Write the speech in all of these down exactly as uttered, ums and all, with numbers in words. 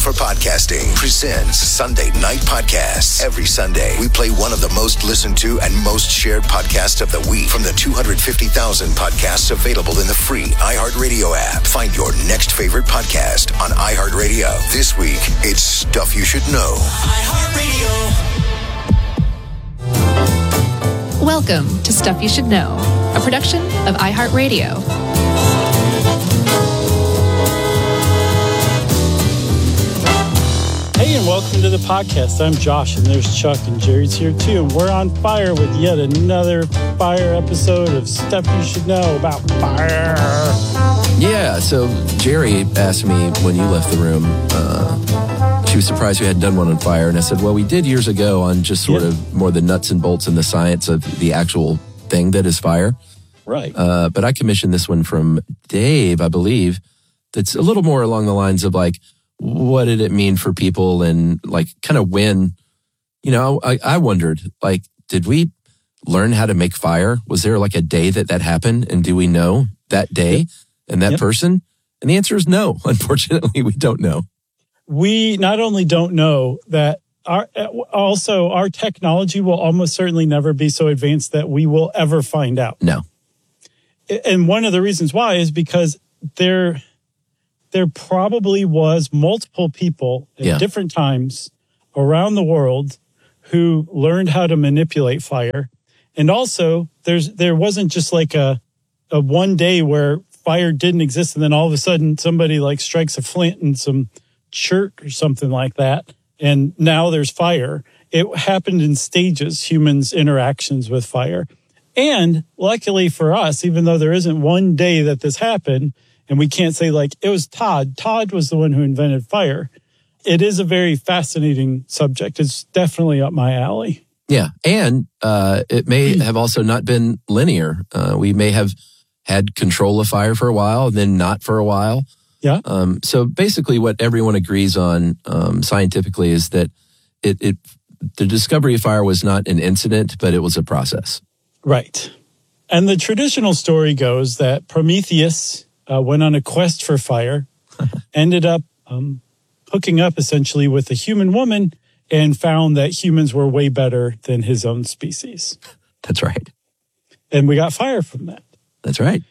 for Podcasting presents Sunday Night Podcasts. Every Sunday, we play one of the most listened to and most shared podcasts of the week from the two hundred fifty thousand podcasts available in the free iHeartRadio app. Find your next favorite podcast on iHeartRadio. This week, it's Stuff You Should Know. iHeartRadio. Welcome to Stuff You Should Know, a production of iHeartRadio. Hey, and welcome to the podcast. I'm Josh, and there's Chuck, and Jerry's here too. And we're on fire with yet another fire episode of Stuff You Should Know about fire. Yeah, so Jerry asked me when you left the room, uh, she was surprised we hadn't done one on fire. And I said, well, we did years ago on just sort yeah. of more the nuts and bolts and the science of the actual thing that is fire. Right. Uh, but I commissioned this one from Dave, I believe, that's a little more along the lines of like, what did it mean for people and like kind of when, you know, I, I wondered, like, did we learn how to make fire? Was there like a day that that happened? And do we know that day yep. and that yep. person? And the answer is no. Unfortunately, we don't know. We not only don't know that, our also our technology will almost certainly never be so advanced that we will ever find out. No. And one of the reasons why is because there... there probably was multiple people at yeah. different times around the world who learned how to manipulate fire. And also there's, there wasn't just like a, a one day where fire didn't exist. And then all of a sudden somebody like strikes a flint in some chert or something like that. And now there's fire. It happened in stages, humans' interactions with fire. And luckily for us, even though there isn't one day that this happened, and we can't say like, it was Todd. Todd was the one who invented fire. It is a very fascinating subject. It's definitely up my alley. Yeah. And uh, it may have also not been linear. Uh, we may have had control of fire for a while, and then not for a while. Yeah. Um, so basically what everyone agrees on um, scientifically is that it, it the discovery of fire was not an incident, but it was a process. Right. And the traditional story goes that Prometheus Uh, went on a quest for fire, ended up um, hooking up essentially with a human woman and found that humans were way better than his own species. That's right. And we got fire from that. That's right.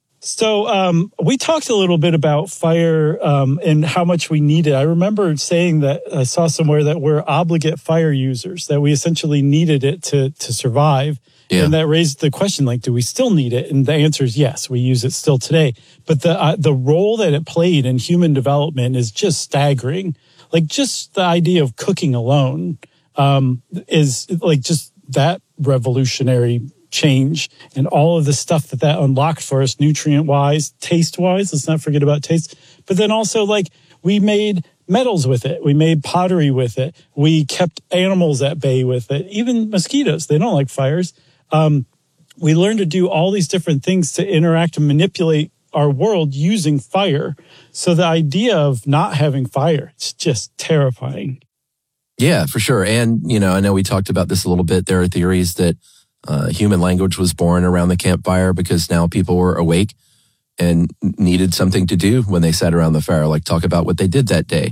So um, we talked a little bit about fire um, and how much we need it. I remember saying that I saw somewhere that we're obligate fire users, that we essentially needed it to to survive. Yeah. And that raised the question, like, do we still need it? And the answer is yes, we use it still today. But the uh, the role that it played in human development is just staggering. Like, just the idea of cooking alone um, is like just that revolutionary change and all of the stuff that that unlocked for us, nutrient-wise, taste-wise. Let's not forget about taste. But then also, like, we made metals with it. We made pottery with it. We kept animals at bay with it. Even mosquitoes, they don't like fires. Um, we learned to do all these different things to interact and manipulate our world using fire. So the idea of not having fire, it's just terrifying. Yeah, for sure. And, you know, I know we talked about this a little bit. There are theories that uh, human language was born around the campfire because now people were awake and needed something to do when they sat around the fire, like talk about what they did that day.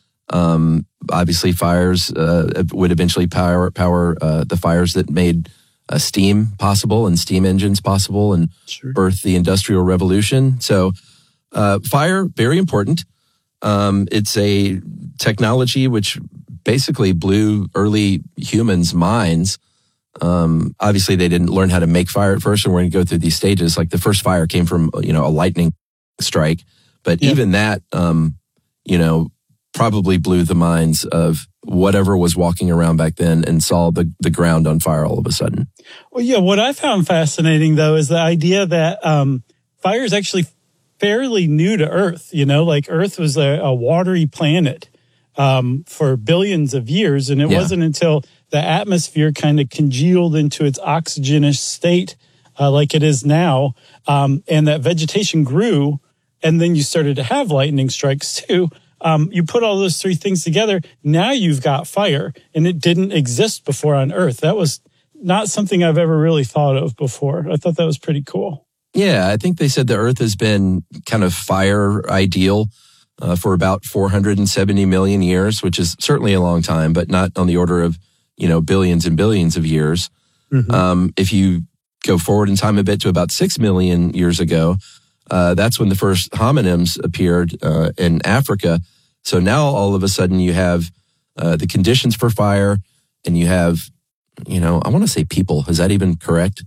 Um, obviously, fires uh, would eventually power power uh, the fires that made uh, steam possible and steam engines possible and sure. birthed the Industrial Revolution. So uh, fire, very important. Um, it's a technology which basically blew early humans' minds. Um, obviously, they didn't learn how to make fire at first, and we're going to go through these stages. Like the first fire came from, you know, a lightning strike. But yeah. even that, um, you know, probably blew the minds of whatever was walking around back then and saw the, the ground on fire all of a sudden. Well, yeah, what I found fascinating, though, is the idea that um, fire is actually fairly new to Earth. You know, like Earth was a, a watery planet um, for billions of years, and it yeah. wasn't until the atmosphere kind of congealed into its oxygenous state uh, like it is now, um, and that vegetation grew, and then you started to have lightning strikes too. Um, you put all those three things together, now you've got fire, and it didn't exist before on Earth. That was not something I've ever really thought of before. I thought that was pretty cool. Yeah, I think they said the Earth has been kind of fire ideal uh, for about four hundred seventy million years, which is certainly a long time, but not on the order of, you know, billions and billions of years. Mm-hmm. Um, if you go forward in time a bit to about six million years ago, uh, that's when the first hominins appeared uh, in Africa. So now all of a sudden you have uh, the conditions for fire, and you have, you know, I want to say people. Is that even correct?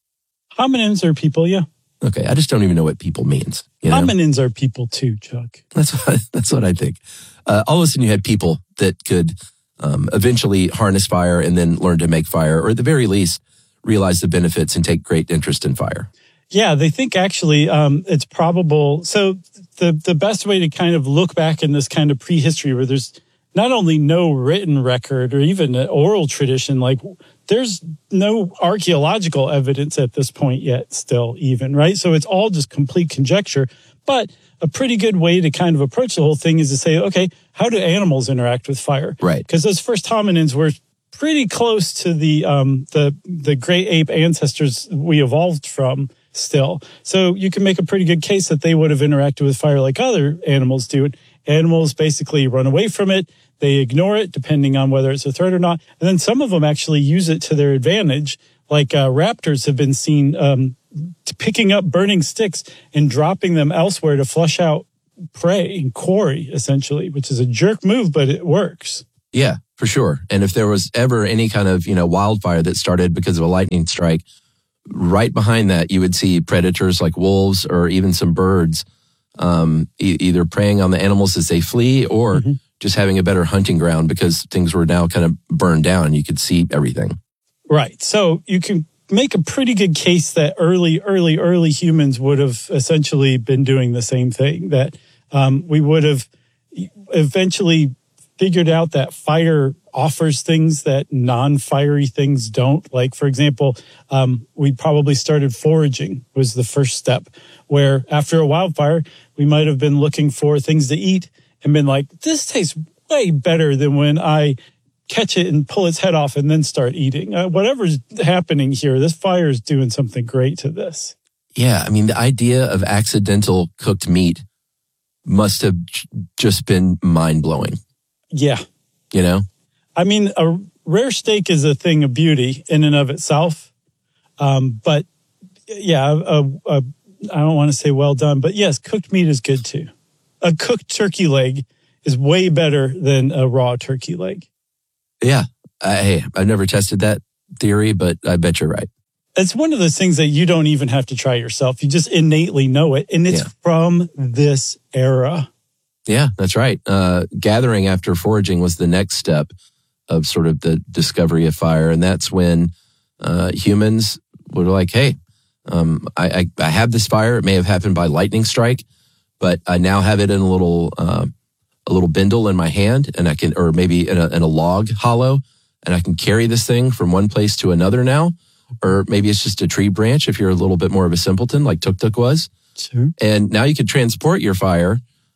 Hominins are people, yeah. Okay, I just don't even know what people means. You know? Hominins are people too, Chuck. That's what, that's what I think. Uh, all of a sudden you had people that could um, eventually harness fire and then learn to make fire, or at the very least, realize the benefits and take great interest in fire. Yeah, they think actually um, it's probable. So the, the best way to kind of look back in this kind of prehistory where there's not only no written record or even an oral tradition, like there's no archaeological evidence at this point yet still even, right? So it's all just complete conjecture. But a pretty good way to kind of approach the whole thing is to say, okay, how do animals interact with fire? Right. Because those first hominins were pretty close to the um, the the great ape ancestors we evolved from still. So you can make a pretty good case that they would have interacted with fire like other animals do. Animals basically run away from it. They ignore it depending on whether it's a threat or not. And then some of them actually use it to their advantage. Like uh, raptors have been seen um, picking up burning sticks and dropping them elsewhere to flush out prey and quarry, essentially, which is a jerk move, but it works. Yeah, for sure. And if there was ever any kind of, you know, wildfire that started because of a lightning strike, right behind that, you would see predators like wolves or even some birds um, e- either preying on the animals as they flee or mm-hmm. just having a better hunting ground because things were now kind of burned down. You could see everything. Right. So you can make a pretty good case that early, early, early humans would have essentially been doing the same thing, that um, we would have eventually figured out that fire offers things that non-fiery things don't. Like, for example, um, we probably started foraging was the first step, where after a wildfire, we might have been looking for things to eat and been like, this tastes way better than when I catch it and pull its head off and then start eating. Uh, whatever's happening here, this fire is doing something great to this. Yeah, I mean, the idea of accidental cooked meat must have j- just been mind-blowing. Yeah. You know? I mean, a rare steak is a thing of beauty in and of itself. Um, but yeah, a, a, I don't want to say well done, but yes, cooked meat is good too. A cooked turkey leg is way better than a raw turkey leg. Yeah. I, hey, I've never tested that theory, but I bet you're right. It's one of those things that you don't even have to try yourself. You just innately know it. And it's yeah. from this era. Yeah, that's right. Uh, gathering after foraging was the next step of sort of the discovery of fire. And that's when uh, humans were like, hey, um, I, I, I have this fire. It may have happened by lightning strike, but I now have it in a little uh, a little bindle in my hand, and I can, or maybe in a, in a log hollow, and I can carry this thing from one place to another now. Or maybe it's just a tree branch if you're a little bit more of a simpleton like Tuk Tuk was. Sure. And now you can transport your fire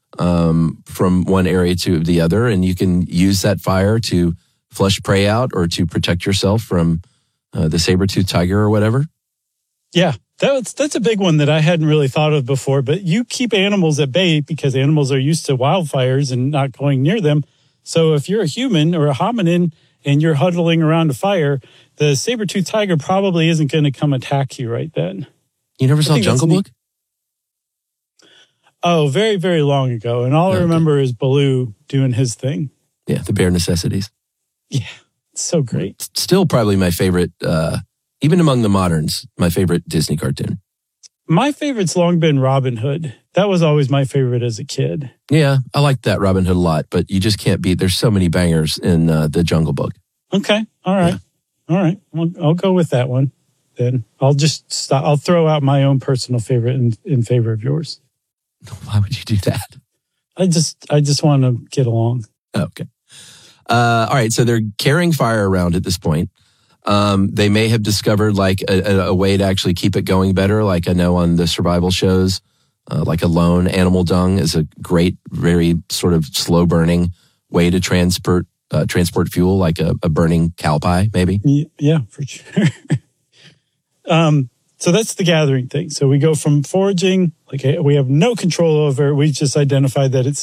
um, from one area to the other, and you can use that fire to flush prey out or to protect yourself from uh, the saber-toothed tiger or whatever. Yeah, that's, that's a big one that I hadn't really thought of before, but you keep animals at bay because animals are used to wildfires and not going near them. So if you're a human or a hominin and you're huddling around a fire, the saber-toothed tiger probably isn't going to come attack you right then. You never saw Jungle Book? Oh, very, very long ago. And all okay. I remember is Baloo doing his thing. Yeah, the bare necessities. Yeah, it's so great. Still probably my favorite, uh, even among the moderns, my favorite Disney cartoon. My favorite's long been Robin Hood. That was always my favorite as a kid. Yeah, I liked that Robin Hood a lot, but you just can't beat, there's so many bangers in uh, the Jungle Book. Okay, all right. Yeah. All right, I'll, I'll go with that one. Then I'll just stop. I'll throw out my own personal favorite in, in favor of yours. Why would you do that? I just, I just want to get along. Okay. Uh, all right. So they're carrying fire around at this point. Um, they may have discovered like a, a way to actually keep it going better. Like I know on the survival shows, uh, like Alone, animal dung is a great, very sort of slow burning way to transport uh, transport fuel, like a, a burning cow pie, maybe. Yeah, for sure. um, so that's the gathering thing. So we go from foraging, like we have no control over. We just identified that it's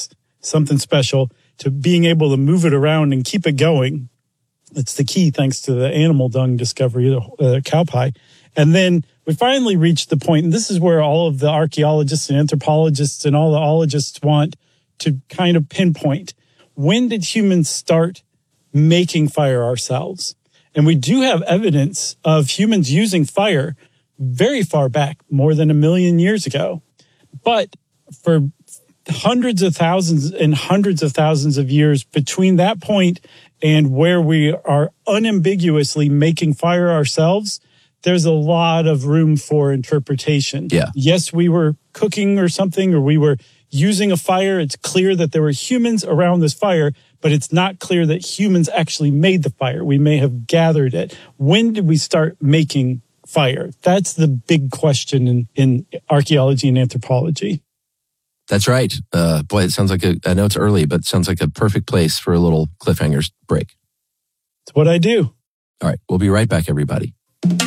something special to being able to move it around and keep it going. That's the key, thanks to the animal dung discovery, the uh, cow pie. And then we finally reached the point, and this is where all of the archaeologists and anthropologists and all the ologists want to kind of pinpoint. When did humans start making fire ourselves? And we do have evidence of humans using fire very far back, more than a million years ago. But for hundreds of thousands and hundreds of thousands of years between that point and where we are unambiguously making fire ourselves, there's a lot of room for interpretation. Yeah. Yes, we were cooking or something, or we were using a fire. It's clear that there were humans around this fire, but it's not clear that humans actually made the fire. We may have gathered it. When did we start making fire? That's the big question in, in archaeology and anthropology. That's right. Uh, boy, it sounds like a, I know it's early, but it sounds like a perfect place for a little cliffhangers break. It's what I do. All right. We'll be right back, everybody.